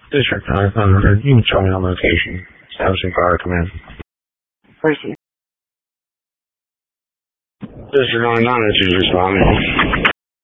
District 900, you can show me on location. Establishing fire command. Where's he? District 99, it's responding.